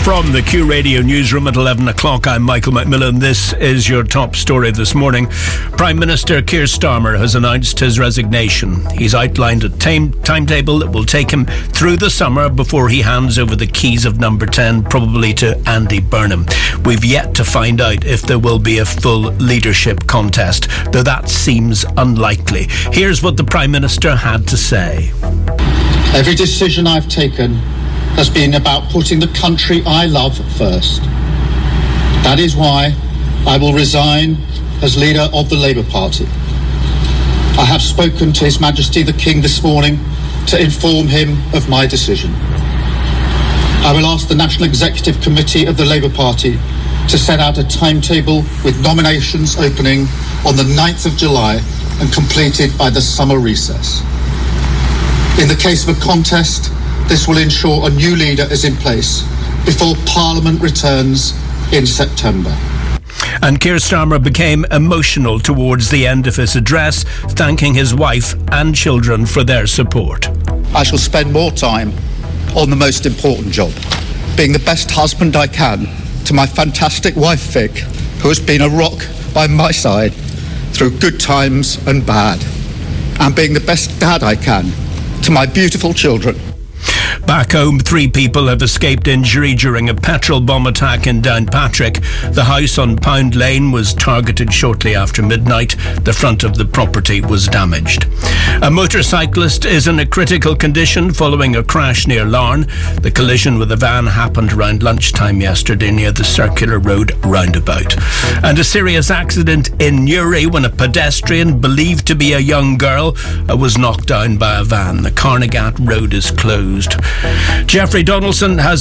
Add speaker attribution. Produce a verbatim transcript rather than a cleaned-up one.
Speaker 1: From the Q Radio newsroom at eleven o'clock, I'm Michael McMillan. This is your top story this morning. Prime Minister Keir Starmer has announced his resignation. He's outlined a time- timetable that will take him through the summer before he hands over the keys of Number ten, probably to Andy Burnham. We've yet to find out if there will be a full leadership contest, though that seems unlikely. Here's what the Prime Minister had to say.
Speaker 2: Every decision I've taken has been about putting the country I love first. That is why I will resign as leader of the Labour Party. I have spoken to His Majesty the King this morning to inform him of my decision. I will ask the National Executive Committee of the Labour Party to set out a timetable with nominations opening on the ninth of July and completed by the summer recess. In the case of a contest, this will ensure a new leader is in place before Parliament returns in September.
Speaker 1: And Keir Starmer became emotional towards the end of his address, thanking his wife and children for their support.
Speaker 2: I shall spend more time on the most important job, being the best husband I can to my fantastic wife Vic, who has been a rock by my side through good times and bad, and being the best dad I can to my beautiful children.
Speaker 1: Back home, three people have escaped injury during a petrol bomb attack in Downpatrick. The house on Pound Lane was targeted shortly after midnight. The front of the property was damaged. A motorcyclist is in a critical condition following a crash near Larne. The collision with a van happened around lunchtime yesterday near the Circular Road roundabout. And a serious accident in Newry when a pedestrian, believed to be a young girl, was knocked down by a van. The Carnegat Road is closed. Jeffrey Donaldson has